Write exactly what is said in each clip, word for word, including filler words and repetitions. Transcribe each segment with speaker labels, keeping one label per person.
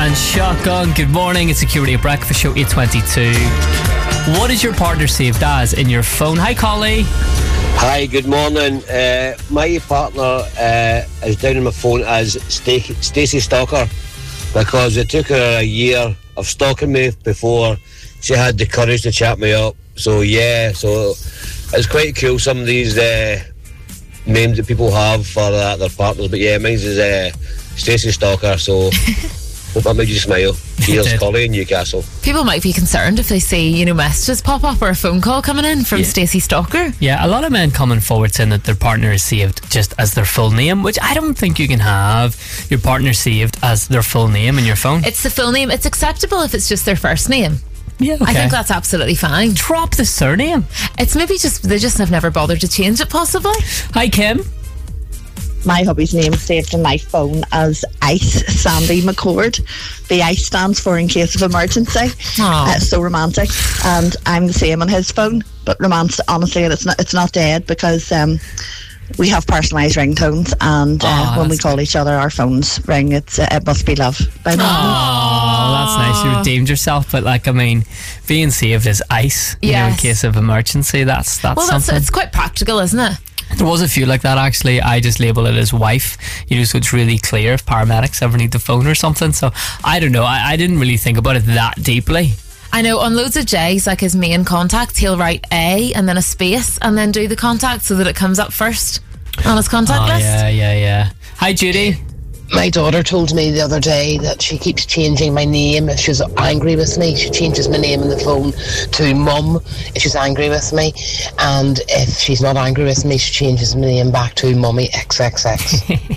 Speaker 1: and Shotgun. Good morning, it's the Q Radio Breakfast Show, eight twenty-two. What is your partner saved as in your phone? Hi, Collie.
Speaker 2: Hi, good morning. Uh, my partner uh, is down in my phone as Stacey Stalker, because it took her a year of stalking me before she had the courage to chat me up. So yeah, so it's quite cool, some of these uh, names that people have for uh, their partners. But yeah, mine is uh, Stacey Stalker, so hope that made you smile. Cheers, Collie in Newcastle.
Speaker 3: People might be concerned if they see, you know, messages pop up or a phone call coming in from
Speaker 1: Yeah.
Speaker 3: Stacey Stalker.
Speaker 1: Yeah, a lot of men coming forward saying that their partner is saved just as their full name, which I don't think you can have your partner saved as their full name in your phone.
Speaker 3: It's the full name. It's acceptable if it's just their first name.
Speaker 1: Yeah, okay.
Speaker 3: I think that's absolutely fine.
Speaker 1: Drop the surname.
Speaker 3: It's maybe just, they just have never bothered to change it, possibly.
Speaker 1: Hi, Kim.
Speaker 4: My hubby's name is saved in my phone as Ice Sandy McCord. The ICE stands for in case of emergency.
Speaker 3: Aw.
Speaker 4: Uh, so romantic. And I'm the same on his phone. But romance, honestly, it's not it's not dead, because um, we have personalised ringtones, and uh,
Speaker 1: Aw,
Speaker 4: when we
Speaker 1: that's
Speaker 4: call each other, our phones ring. It's uh, It Must Be Love by me.
Speaker 1: Oh, that's nice. You redeemed yourself, but like, I mean, being saved as ice, you know, in
Speaker 3: Yes.
Speaker 1: case of emergency, that's that's
Speaker 3: Well, that's,
Speaker 1: something.
Speaker 3: it's quite practical, isn't it?
Speaker 1: There was a few like that, actually. I just label it as wife, you know, so it's really clear if paramedics ever need the phone or something. So I don't know. I, I didn't really think about it that deeply.
Speaker 3: I know on loads of J's, like his main contacts, he'll write A and then a space and then do the contact so that it comes up first on his contact
Speaker 1: Oh,
Speaker 3: list.
Speaker 1: yeah, yeah, yeah. Hi, Judy.
Speaker 5: My daughter told me the other day that she keeps changing my name if she's angry with me. She changes my name in the phone to Mum if she's angry with me, and if she's not angry with me, she changes my name back to Mummy X X X.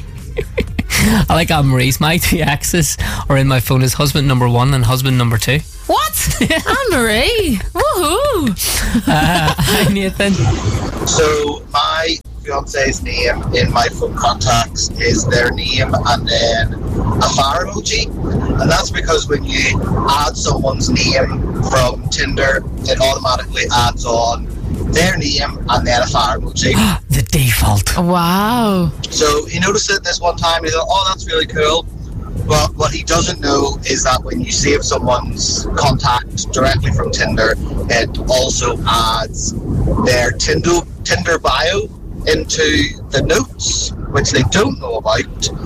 Speaker 1: I like Anne Marie's. My two exes are in my phone as husband number one and husband number two.
Speaker 3: What? Anne-Marie. Woohoo.
Speaker 1: Uh, hi, Nathan.
Speaker 6: So my fiance's name in my phone contacts is their name and then a fire emoji, and that's because when you add someone's name from Tinder, it automatically adds on their name and then a fire emoji.
Speaker 1: The default.
Speaker 3: Wow.
Speaker 6: So he noticed it this one time, he thought, oh, that's really cool. But what he doesn't know is that when you save someone's contact directly from Tinder, it also adds their Tinder, Tinder bio into the notes, which they don't know about,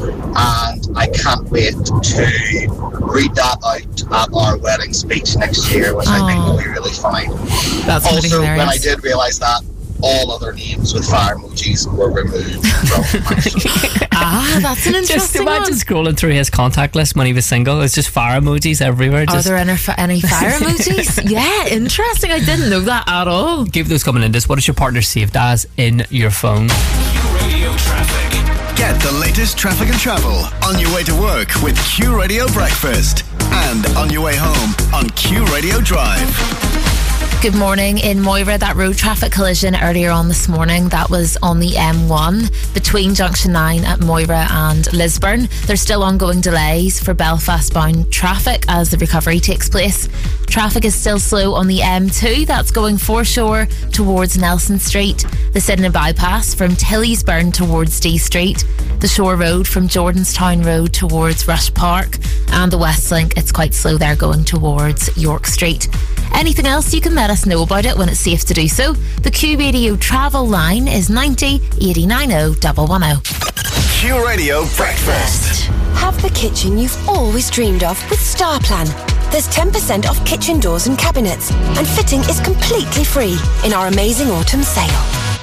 Speaker 6: and I can't wait to read that out at our wedding speech next year, which I think will be really funny.
Speaker 3: That's gonna be
Speaker 6: Also, when I
Speaker 3: hilarious.
Speaker 6: did realise that, all other names with fire emojis were removed from my phone.
Speaker 3: Ah, that's an
Speaker 1: Just
Speaker 3: interesting
Speaker 1: imagine
Speaker 3: one.
Speaker 1: scrolling through his contact list when he was single. It's just fire emojis everywhere.
Speaker 3: Are
Speaker 1: Just
Speaker 3: there any, any fire emojis? Yeah, interesting. I didn't know that at all.
Speaker 1: keep those coming in. Just what is your partner saved as in your phone?
Speaker 7: Radio Traffic. Get the latest traffic and travel on your way to work with Q Radio Breakfast, and on your way home on Q Radio Drive.
Speaker 3: Good morning. In Moira, that road traffic collision earlier on this morning, that was on the M one between Junction nine at Moira and Lisburn. There's still ongoing delays for Belfast bound traffic as the recovery takes place. Traffic is still slow on the M two, that's going foreshore towards Nelson Street, the Sydenham bypass from Tillysburn towards D Street, the Shore Road from Jordanstown Road towards Rush Park, and the West Link, it's quite slow there going towards York Street. Anything else, you can let us know about it when it's safe to do so. The Q Radio travel line is ninety eight nine oh one one oh.
Speaker 7: Q Radio Breakfast.
Speaker 8: Have the kitchen you've always dreamed of with StarPlan. There's ten percent off kitchen doors and cabinets, and fitting is completely free in our amazing autumn sale.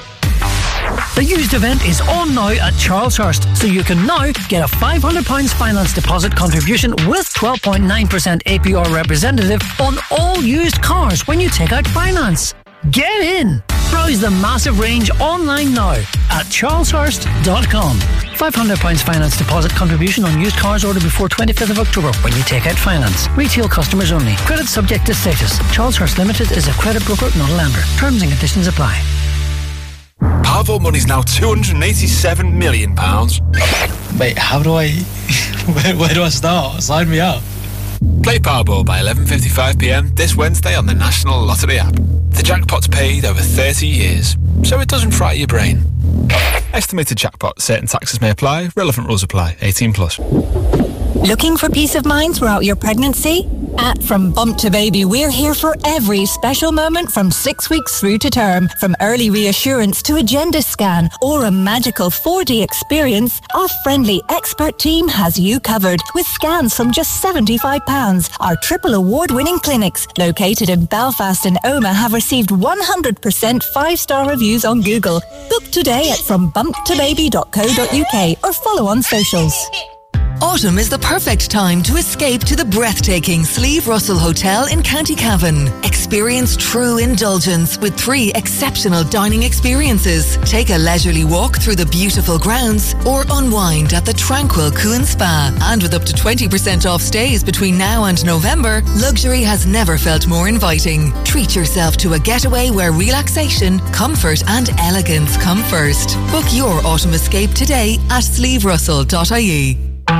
Speaker 9: The used event is on now at Charleshurst, so you can now get a five hundred pounds finance deposit contribution with twelve point nine percent A P R representative on all used cars when you take out finance. Get in! Browse the massive range online now at charleshurst dot com. five hundred pounds finance deposit contribution on used cars ordered before twenty-fifth of October when you take out finance. Retail customers only. Credit subject to status. Charleshurst Limited is a credit broker, not a lender. Terms and conditions apply.
Speaker 10: Powerball money's now two hundred eighty-seven million pounds.
Speaker 11: Wait, how do I... where, where do I start? Sign me up.
Speaker 10: Play Powerball by eleven fifty-five p m this Wednesday on the National Lottery app. The jackpot's paid over thirty years, so it doesn't fry your brain. Estimated jackpot. Certain taxes may apply. Relevant rules apply. eighteen plus.
Speaker 12: Looking for peace of mind throughout your pregnancy? At From Bump to Baby, we're here for every special moment from six weeks through to term. From early reassurance to a gender scan or a magical four D experience, our friendly expert team has you covered with scans from just seventy-five pounds. Our triple award-winning clinics, located in Belfast and Omagh, have received one hundred percent five-star reviews on Google. Book today at from bump to baby dot co dot uk or follow on socials.
Speaker 13: Autumn is the perfect time to escape to the breathtaking Sleeve Russell Hotel in County Cavan. Experience true indulgence with three exceptional dining experiences. Take a leisurely walk through the beautiful grounds or unwind at the tranquil Cuan Spa. And with up to twenty percent off stays between now and November, luxury has never felt more inviting. Treat yourself to a getaway where relaxation, comfort and elegance come first. Book your autumn escape today at sleeve russell dot I E.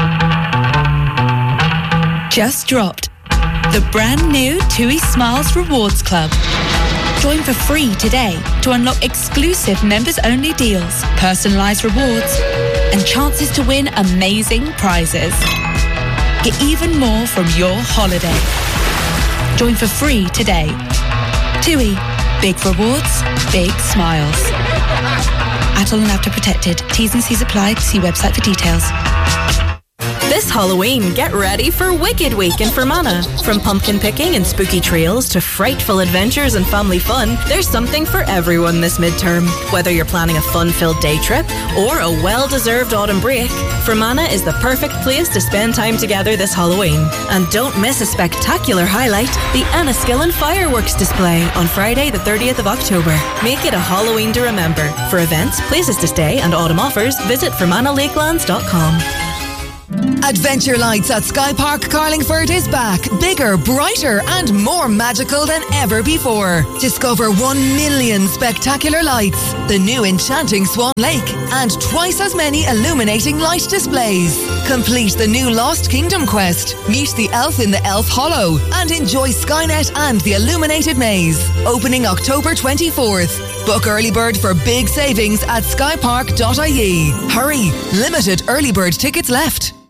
Speaker 14: Just dropped the brand new TUI Smiles Rewards Club. Join for free today to unlock exclusive members-only deals, personalised rewards, and chances to win amazing prizes. Get even more from your holiday. Join for free today. TUI. Big rewards, big smiles. Adult and after protected. T's and C's apply. See website for details.
Speaker 15: This Halloween, get ready for Wicked Week in Fermanagh. From pumpkin picking and spooky trails to frightful adventures and family fun, there's something for everyone this midterm. Whether you're planning a fun-filled day trip or a well-deserved autumn break, Fermanagh is the perfect place to spend time together this Halloween. And don't miss a spectacular highlight, the Enniskillen fireworks display on Friday the thirtieth of October. Make it a Halloween to remember. For events, places to stay and autumn offers, visit fermanagh lakelands dot com.
Speaker 13: Adventure Lights at Sky Park Carlingford is back. Bigger, brighter and more magical than ever before. Discover one million spectacular lights, the new enchanting Swan Lake and twice as many illuminating light displays. Complete the new Lost Kingdom quest, meet the elf in the Elf Hollow and enjoy Skynet and the Illuminated Maze. Opening October twenty-fourth. Book early bird for big savings at sky park dot I E. Hurry, limited early bird tickets left.